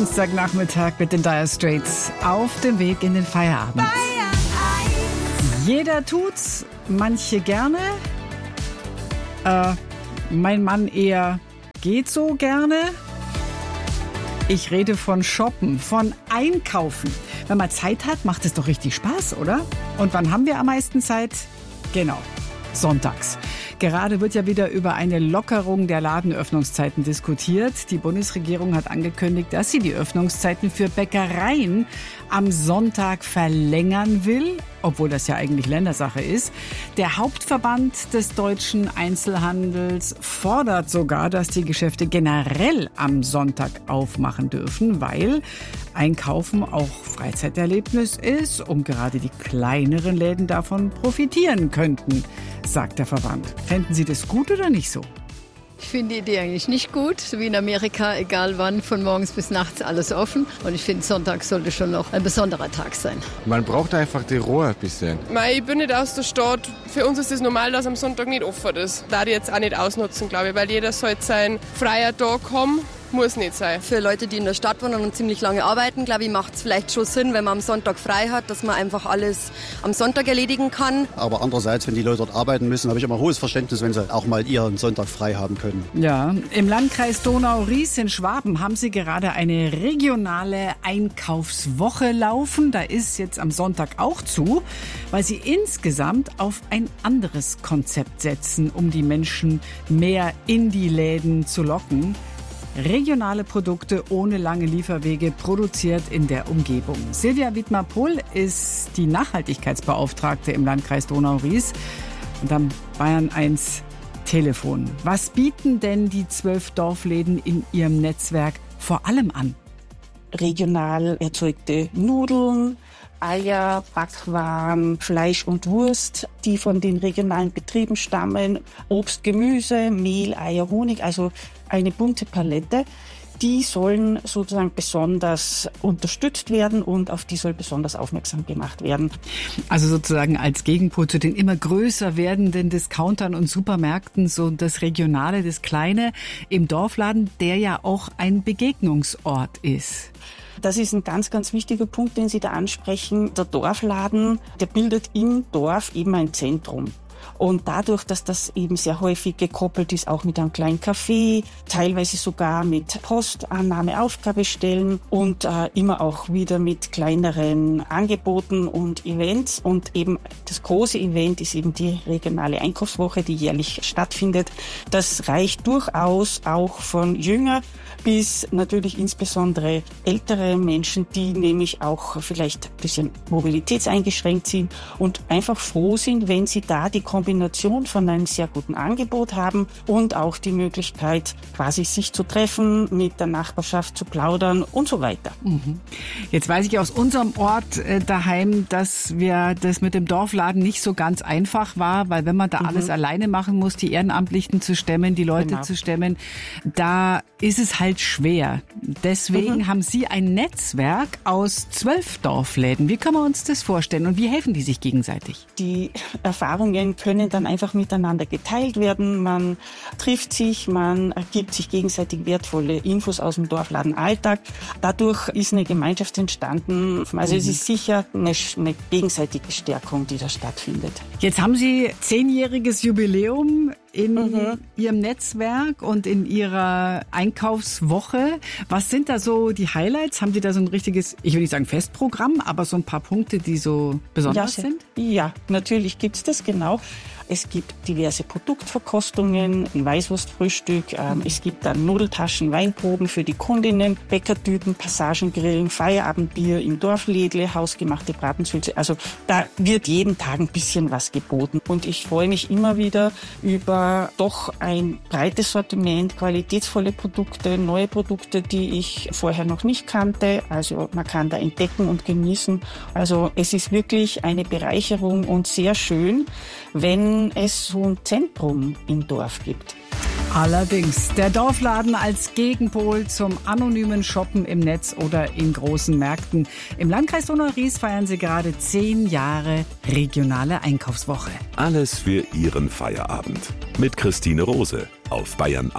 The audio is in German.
Dienstagnachmittag mit den Dire Straits auf dem Weg in den Feierabend. Jeder tut's, manche gerne. Mein Mann eher geht so gerne. Ich rede von Shoppen, von Einkaufen. Wenn man Zeit hat, macht es doch richtig Spaß, oder? Und wann haben wir am meisten Zeit? Genau, sonntags. Gerade wird ja wieder über eine Lockerung der Ladenöffnungszeiten diskutiert. Die Bundesregierung hat angekündigt, dass sie die Öffnungszeiten für Bäckereien am Sonntag verlängern will, obwohl das ja eigentlich Ländersache ist. Der Hauptverband des deutschen Einzelhandels fordert sogar, dass die Geschäfte generell am Sonntag aufmachen dürfen, weil Einkaufen auch Freizeiterlebnis ist und gerade die kleineren Läden davon profitieren könnten, sagt der Verband. Fänden Sie das gut oder nicht so? Ich finde die Idee eigentlich nicht gut. So wie in Amerika, egal wann, von morgens bis nachts alles offen. Und ich finde, Sonntag sollte schon noch ein besonderer Tag sein. Man braucht einfach die Ruhe ein bisschen. Ich bin nicht aus der Stadt. Für uns ist es normal, dass am Sonntag nicht offen ist. Da die jetzt auch nicht ausnutzen, glaube ich, weil jeder sollte seinen freien Tag haben. Muss nicht sein. Für Leute, die in der Stadt wohnen und ziemlich lange arbeiten, glaube ich, macht es vielleicht schon Sinn, wenn man am Sonntag frei hat, dass man einfach alles am Sonntag erledigen kann. Aber andererseits, wenn die Leute dort arbeiten müssen, habe ich immer hohes Verständnis, wenn sie auch mal ihren Sonntag frei haben können. Ja, im Landkreis Donau-Ries in Schwaben haben sie gerade eine regionale Einkaufswoche laufen. Da ist jetzt am Sonntag auch zu, weil sie insgesamt auf ein anderes Konzept setzen, um die Menschen mehr in die Läden zu locken. Regionale Produkte ohne lange Lieferwege, produziert in der Umgebung. Silvia Wiedmer-Pohl ist die Nachhaltigkeitsbeauftragte im Landkreis Donau-Ries und am Bayern 1 Telefon. Was bieten denn die 12 Dorfläden in ihrem Netzwerk vor allem an? Regional erzeugte Nudeln, Eier, Backwaren, Fleisch und Wurst, die von den regionalen Betrieben stammen, Obst, Gemüse, Mehl, Eier, Honig, also eine bunte Palette. Die sollen sozusagen besonders unterstützt werden und auf die soll besonders aufmerksam gemacht werden. Also sozusagen als Gegenpol zu den immer größer werdenden Discountern und Supermärkten, so das Regionale, das Kleine im Dorfladen, der ja auch ein Begegnungsort ist. Das ist ein ganz, ganz wichtiger Punkt, den Sie da ansprechen. Der Dorfladen, der bildet im Dorf eben ein Zentrum. Und dadurch, dass das eben sehr häufig gekoppelt ist, auch mit einem kleinen Café, teilweise sogar mit Postannahme, Aufgabestellen und immer auch wieder mit kleineren Angeboten und Events. Und eben das große Event ist eben die regionale Einkaufswoche, die jährlich stattfindet. Das reicht durchaus auch von jünger bis natürlich insbesondere ältere Menschen, die nämlich auch vielleicht ein bisschen mobilitätseingeschränkt sind und einfach froh sind, wenn sie da die Kombination von einem sehr guten Angebot haben und auch die Möglichkeit, quasi sich zu treffen, mit der Nachbarschaft zu plaudern und so weiter. Jetzt weiß ich aus unserem Ort daheim, dass wir das mit dem Dorfladen nicht so ganz einfach war, weil wenn man da alles alleine machen muss, die Ehrenamtlichen zu stemmen, die Leute zu stemmen, da ist es halt schwer. Deswegen haben Sie ein Netzwerk aus 12 Dorfläden. Wie können wir uns das vorstellen und wie helfen die sich gegenseitig? Die Erfahrungen können dann einfach miteinander geteilt werden. Man trifft sich, man gibt sich gegenseitig wertvolle Infos aus dem Dorfladenalltag. Dadurch ist eine Gemeinschaft entstanden. Also es ist sicher eine gegenseitige Stärkung, die da stattfindet. Jetzt haben Sie 10-jähriges Jubiläum in Ihrem Netzwerk und in Ihrer Einkaufswoche. Was sind da so die Highlights? Haben Sie da so ein richtiges, ich will nicht sagen Festprogramm, aber so ein paar Punkte, die so besonders sind? Ja, natürlich gibt's das, genau. Es gibt diverse Produktverkostungen, ein Weißwurstfrühstück, es gibt dann Nudeltaschen, Weinproben für die Kundinnen, Bäckertüten, Passagengrillen, Feierabendbier im Dorflädle, hausgemachte Bratensülze. Also da wird jeden Tag ein bisschen was geboten. Und ich freue mich immer wieder über doch ein breites Sortiment, qualitätsvolle Produkte, neue Produkte, die ich vorher noch nicht kannte. Also man kann da entdecken und genießen. Also es ist wirklich eine Bereicherung und sehr schön, wenn es so ein Zentrum im Dorf gibt. Allerdings, der Dorfladen als Gegenpol zum anonymen Shoppen im Netz oder in großen Märkten. Im Landkreis Donau-Ries feiern sie gerade 10 Jahre regionale Einkaufswoche. Alles für Ihren Feierabend. Mit Christine Rose auf Bayern